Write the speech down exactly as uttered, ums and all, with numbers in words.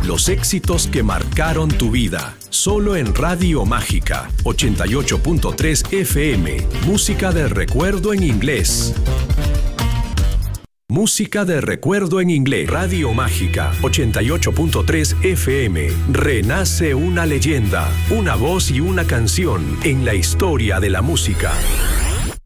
Los éxitos que marcaron tu vida. Solo en Radio Mágica, ochenta y ocho punto tres F M. Música de recuerdo en inglés. Música de recuerdo en inglés. Radio Mágica, ochenta y ocho punto tres F M. Renace una leyenda, una voz y una canción en la historia de la música.